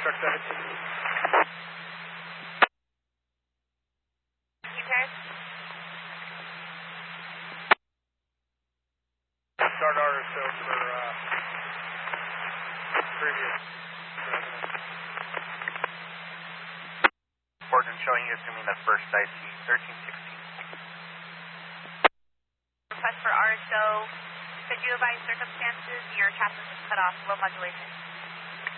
Truck 17. Start RSO for previous residents. Important showing you assuming the first IC 1316. Request for RSO. Could you advise circumstances? Your captain was cut off, low modulation.